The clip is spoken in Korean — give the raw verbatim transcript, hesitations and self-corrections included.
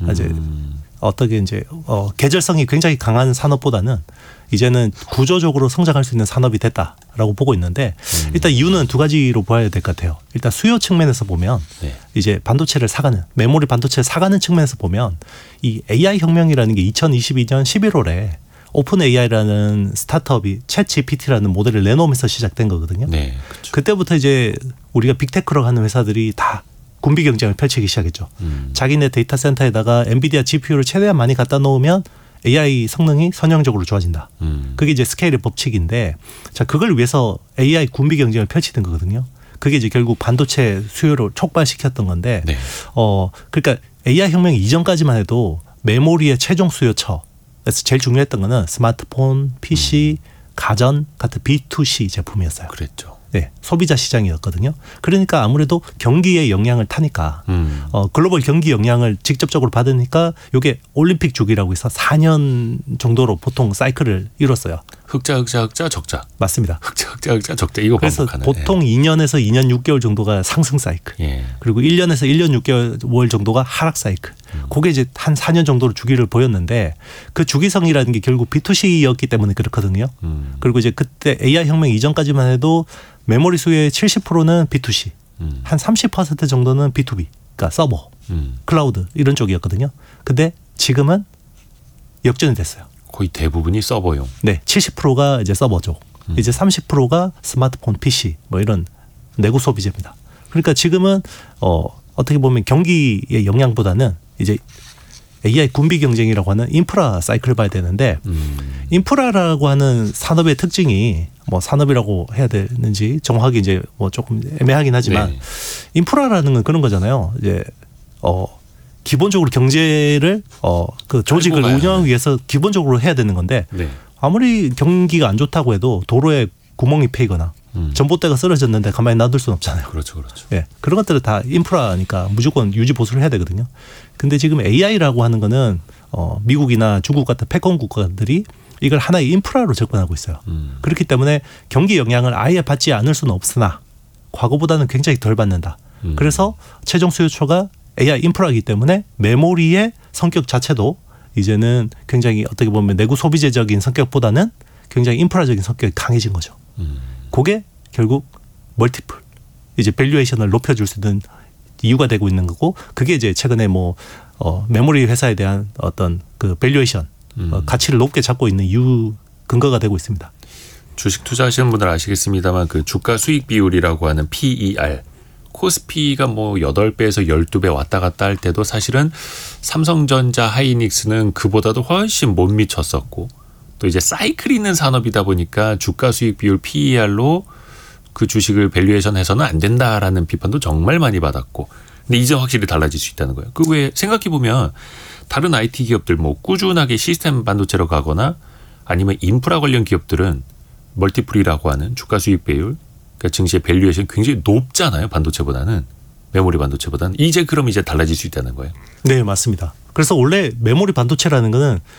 이제 어떻게 이제 어, 계절성이 굉장히 강한 산업보다는 이제는 구조적으로 성장할 수 있는 산업이 됐다라고 보고 있는데 음. 일단 이유는 두 가지로 봐야 될 것 같아요. 일단 수요 측면에서 보면 네. 이제 반도체를 사가는 메모리 반도체를 사가는 측면에서 보면 이 에이아이 혁명이라는 게 이천이십이 년 십일월에 오픈 에이아이라는 스타트업이 챗 지피티라는 모델을 내놓으면서 시작된 거거든요. 네, 그렇죠. 그때부터 이제 우리가 빅테크로 하는 회사들이 다 군비 경쟁을 펼치기 시작했죠. 음. 자기네 데이터 센터에다가 엔비디아 지피유를 최대한 많이 갖다 놓으면 에이아이 성능이 선형적으로 좋아진다. 음. 그게 이제 스케일의 법칙인데 자 그걸 위해서 에이아이 군비 경쟁을 펼치는 거거든요. 그게 이제 결국 반도체 수요를 촉발시켰던 건데 네. 어 그러니까 에이아이 혁명 이전까지만 해도 메모리의 최종 수요처 그래서 제일 중요했던 거는 스마트폰, 피씨, 음. 가전 같은 비투씨 제품이었어요. 그랬죠. 네, 소비자 시장이었거든요. 그러니까 아무래도 경기의 영향을 타니까 음. 어, 글로벌 경기 영향을 직접적으로 받으니까 이게 올림픽 주기라고 해서 사 년 정도로 보통 사이클을 이뤘어요. 흑자 흑자 흑자 적자. 맞습니다. 흑자 흑자 흑자 적자 이거 그래서 반복하는. 보통 예. 이 년에서 이 년 육 개월 정도가 상승 사이클. 예. 그리고 일 년에서 일 년 육 개월 정도가 하락 사이클. 음. 그게 이제 한 사 년 정도로 주기를 보였는데 그 주기성이라는 게 결국 비투씨였기 때문에 그렇거든요. 음. 그리고 이제 그때 에이아이 혁명 이전까지만 해도 메모리 수요의 칠십 퍼센트는 비투씨, 음. 한 삼십 퍼센트 정도는 비투비, 그러니까 서버, 음. 클라우드 이런 쪽이었거든요. 근데 지금은 역전이 됐어요. 거의 대부분이 서버용. 네, 칠십 퍼센트가 이제 서버 쪽, 음. 이제 삼십 퍼센트가 스마트폰, 피씨 뭐 이런 내구 소비재입니다. 그러니까 지금은 어, 어떻게 보면 경기의 영향보다는 이제 에이아이 군비 경쟁이라고 하는 인프라 사이클을 봐야 되는데 음. 인프라라고 하는 산업의 특징이 뭐 산업이라고 해야 되는지 정확하게 이제 뭐 조금 애매하긴 하지만 네. 인프라라는 건 그런 거잖아요. 이제 어 기본적으로 경제를 어 그 조직을 운영하기 위해서 기본적으로 해야 되는 건데 네. 아무리 경기가 안 좋다고 해도 도로에 구멍이 패이거나 음. 전봇대가 쓰러졌는데 가만히 놔둘 수는 없잖아요. 그렇죠, 그렇죠. 예, 그런 것들은 다 인프라니까 무조건 유지 보수를 해야 되거든요. 근데 지금 에이아이라고 하는 거는 어, 미국이나 중국 같은 패권 국가들이 이걸 하나의 인프라로 접근하고 있어요. 음. 그렇기 때문에 경기 영향을 아예 받지 않을 수는 없으나 과거보다는 굉장히 덜 받는다. 음. 그래서 최종 수요처가 에이아이 인프라이기 때문에 메모리의 성격 자체도 이제는 굉장히 어떻게 보면 내구 소비재적인 성격보다는 굉장히 인프라적인 성격이 강해진 거죠. 음. 그게 결국 멀티플 이제 밸류에이션을 높여줄 수 있는 이유가 되고 있는 거고 그게 이제 최근에 뭐 어, 메모리 회사에 대한 어떤 그 밸류에이션 음. 어, 가치를 높게 잡고 있는 이유 근거가 되고 있습니다. 주식 투자하시는 분들 아시겠습니다만 그 주가 수익 비율이라고 하는 피이알 코스피가 뭐 여덟 배에서 열두 배 왔다 갔다 할 때도 사실은 삼성전자 하이닉스는 그보다도 훨씬 못 미쳤었고 또 이제 사이클이 있는 산업이다 보니까 주가 수익 비율 피이알로 그 주식을 밸류에이션 해서는 안 된다라는 비판도 정말 많이 받았고 근데 이제 확실히 달라질 수 있다는 거예요. 그 외에 생각해보면 다른 아이티 기업들 뭐 꾸준하게 시스템 반도체로 가거나 아니면 인프라 관련 기업들은 멀티플이라고 하는 주가 수익 비율 그러니까 증시의 밸류에이션 굉장히 높잖아요. 반도체보다는 메모리 반도체보다는 이제 그럼 이제 달라질 수 있다는 거예요. 네, 맞습니다. 그래서 원래 메모리 반도체라는 거는